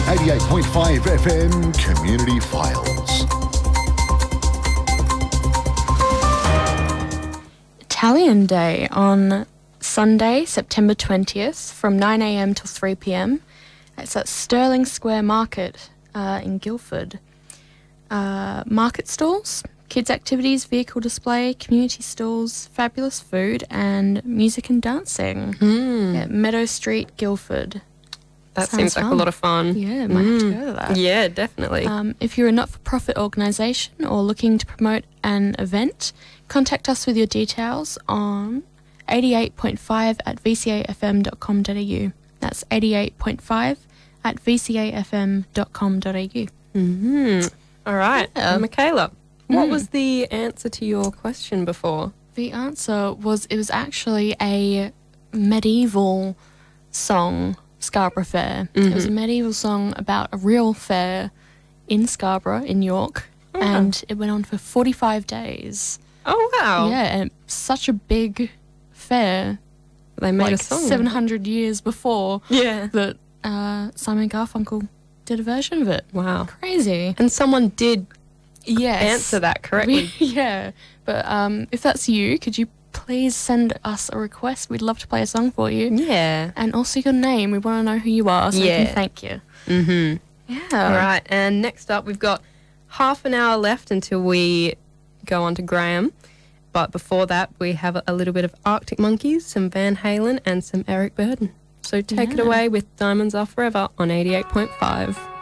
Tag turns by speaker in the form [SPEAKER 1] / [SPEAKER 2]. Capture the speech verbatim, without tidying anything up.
[SPEAKER 1] eighty-eight point five F M Community Files.
[SPEAKER 2] Italian Day on Sunday, September twentieth, from nine a m till three p m. It's at Sterling Square Market uh, in Guildford. Uh, market stalls, kids' activities, vehicle display, community stalls, fabulous food, and music and dancing
[SPEAKER 3] Mm.
[SPEAKER 2] at Meadow Street, Guildford.
[SPEAKER 3] That
[SPEAKER 2] Sounds
[SPEAKER 3] seems like
[SPEAKER 2] fun.
[SPEAKER 3] a lot of fun.
[SPEAKER 2] Yeah, might have to
[SPEAKER 3] Mm.
[SPEAKER 2] go to that.
[SPEAKER 3] Yeah, definitely.
[SPEAKER 2] Um, if you're a not-for-profit organisation or looking to promote an event, contact us with your details on eighty-eight point five at v c a f m dot com dot a u. That's eighty-eight point five at v c a f m dot com dot a u.
[SPEAKER 3] Mm-hmm. All right.
[SPEAKER 2] Yeah.
[SPEAKER 3] Michaela, what
[SPEAKER 2] Mm.
[SPEAKER 3] was the answer to your question before?
[SPEAKER 2] The answer was, it was actually a medieval song, Scarborough Fair. It was a medieval song about a real fair in Scarborough, in York,
[SPEAKER 3] Oh.
[SPEAKER 2] and it went on for forty-five days.
[SPEAKER 3] Oh, wow.
[SPEAKER 2] Yeah, and such a big fair,
[SPEAKER 3] They made
[SPEAKER 2] like
[SPEAKER 3] a song.
[SPEAKER 2] seven hundred years before
[SPEAKER 3] Yeah.
[SPEAKER 2] that uh, Simon Garfunkel did a version of it.
[SPEAKER 3] Wow.
[SPEAKER 2] Crazy.
[SPEAKER 3] And someone did
[SPEAKER 2] Yes.
[SPEAKER 3] answer that correctly.
[SPEAKER 2] yeah, but um, if that's you, could you please send us a request? We'd love to play a song for you.
[SPEAKER 3] Yeah.
[SPEAKER 2] And also your name. We want to know who you are so we
[SPEAKER 3] Yeah.
[SPEAKER 2] can thank you.
[SPEAKER 3] Mm-hmm.
[SPEAKER 2] Yeah.
[SPEAKER 3] All right. And next up, we've got half an hour left until we go on to Graham. But before that, we have a little bit of Arctic Monkeys, some Van Halen, and some Eric Burdon. So take it
[SPEAKER 2] Yeah.
[SPEAKER 3] away with Diamonds Are Forever on eighty-eight point five.